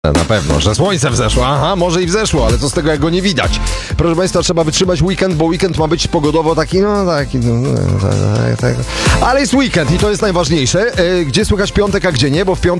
Na pewno, że słońce wzeszło. Aha, może i wzeszło, ale co z tego, jak go nie widać? Proszę Państwa, trzeba wytrzymać weekend, bo weekend ma być pogodowo taki, tak. Ale jest weekend i to jest najważniejsze. Gdzie słychać piątek, a gdzie nie? Bo w piątek